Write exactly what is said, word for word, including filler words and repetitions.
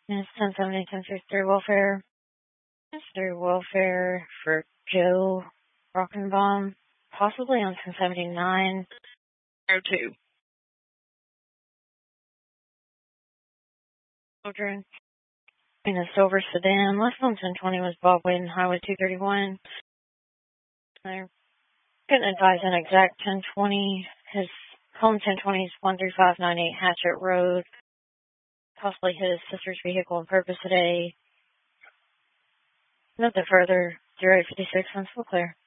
And it's ten seventy, ten fifty-three welfare. It's through welfare for Joe Rockenbaum, possibly on ten seventy-nine oh two. Children in a silver sedan. Last on ten twenty was Bob Wade and Highway two thirty-one. I couldn't advise an exact ten twenty. His home ten twenty is one three five nine eight Hatchet Road. Possibly hit his sister's vehicle on purpose today. Nothing further. zero eight five six, I'm still clear.